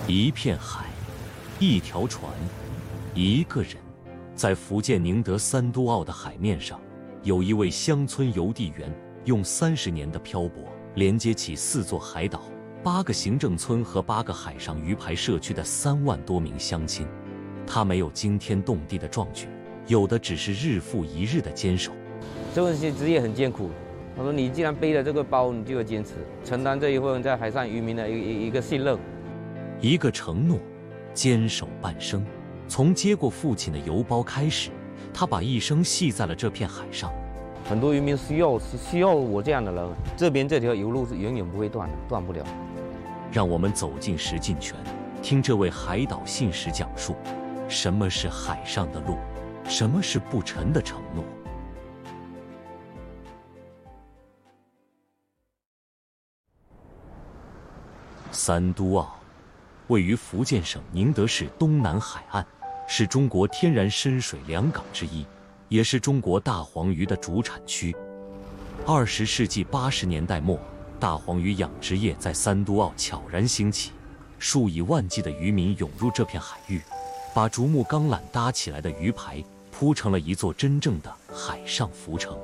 一片海，一条船，一个人，在福建宁德三都澳的海面上，有一位乡村邮递员，用30年的漂泊，连接起4座海岛、8个行政村和8个海上鱼排社区的3万多名乡亲。他没有惊天动地的壮举，有的只是日复一日的坚守。 这份职业很艰苦。他说：“你既然背了这个包，你就要坚持，承担这一份在海上渔民的一个信任。” 一个承诺，坚守半生。从接过父亲的邮包开始，他把一生系在了这片海上。 很多渔民需要我这样的人，这边这条邮路是永远不会断的，断不了。 让我们走进石进泉，听这位海岛信使讲述，什么是海上的路，什么是不沉的承诺。三都澳位于福建省宁德市东南海岸，是中国天然深水良港之一，也是中国大黄鱼的主产区。20世纪80年代末，大黄鱼养殖业在三都澳悄然兴起，数以万计的渔民涌入这片海域，把竹木钢缆搭起来的鱼排铺成了一座真正的海上浮城。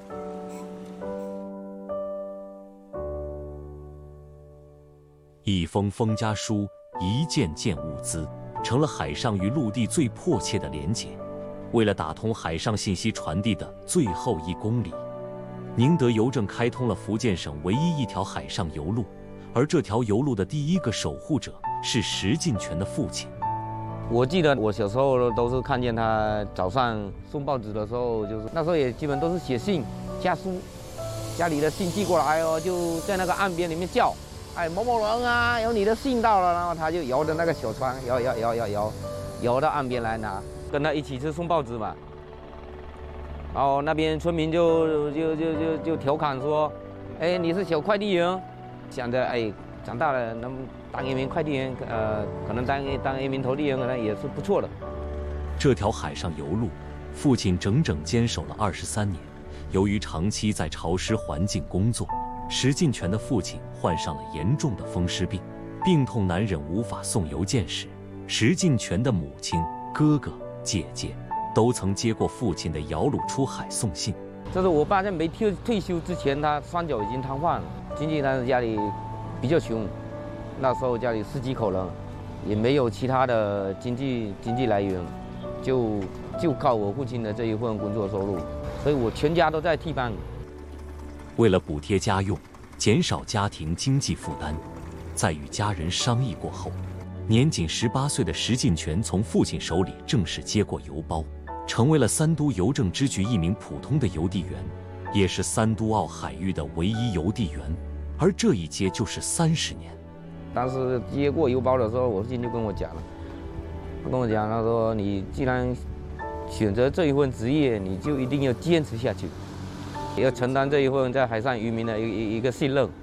一封封家书，一件件物资，成了海上与陆地最迫切的连结。为了打通海上信息传递的最后1公里，宁德邮政开通了福建省唯一一条海上邮路，而这条邮路的第一个守护者是石进泉的父亲。 我记得我小时候都是看见他早上送报纸的时候，就是那时候也基本都是写信、家书，家里的信寄过来哦，就在那个岸边里面叫。哎，某某人啊，有你的信到了，然后他就摇着那个小船，摇到岸边来拿，跟他一起去送报纸嘛。然后那边村民就调侃说，哎，你是小快递员，想着哎，长大了能当一名快递员，可能当一名投递员可能也是不错的。 这条海上邮路，父亲整整坚守了23年。由于长期在潮湿环境工作，石进泉的父亲患上了严重的风湿病，病痛难忍，无法送邮件时，石进泉的母亲、哥哥、姐姐都曾接过父亲的摇橹出海送信。 这是我爸在没退休之前，他双脚已经瘫痪了，经济当时家里比较穷，那时候家里10几口人，也没有其他的经济来源，就靠我父亲的这一份工作收入，所以我全家都在替班。 为了补贴家用，减少家庭经济负担，在与家人商议过后，年仅18岁的石进泉从父亲手里正式接过邮包，成为了三都邮政支局一名普通的邮递员，也是三都澳海域的唯一邮递员，而这一接就是30年。 当时接过邮包的时候，我父亲就跟我讲了，他说你既然选择这一份职业，你就一定要坚持下去。要承担这一份在海上渔民的一个信任。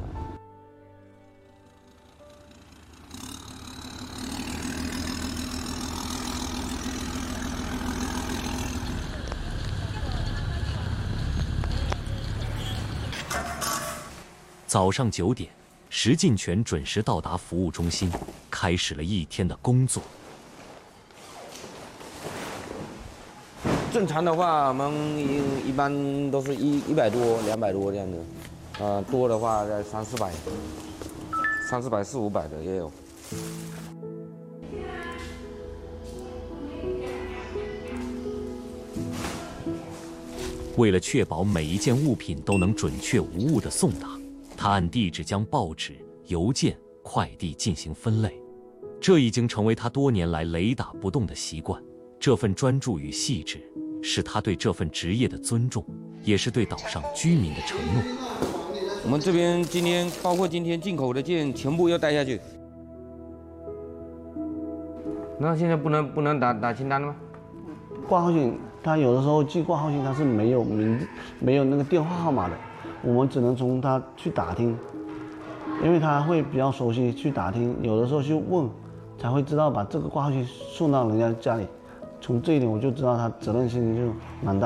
早上9点，石进泉准时到达服务中心，开始了一天的工作。 正常的话，我们一般都是100多、200多这样的，多的话在300-400、400-500的也有。 为了确保每一件物品都能准确无误地送达，他按地址将报纸、邮件、快递进行分类，这已经成为他多年来雷打不动的习惯。这份专注与细致，是他对这份职业的尊重，也是对岛上居民的承诺。 我们这边包括今天进口的件，全部要带下去。那现在不能打清单了吗？ 挂号信，他有的时候寄挂号信，他是没有那个电话号码的，我们只能从他去打听，因为他会比较熟悉，去打听，有的时候去问，才会知道把这个挂号信送到人家家里。从这一点我就知道他责任心就蛮大。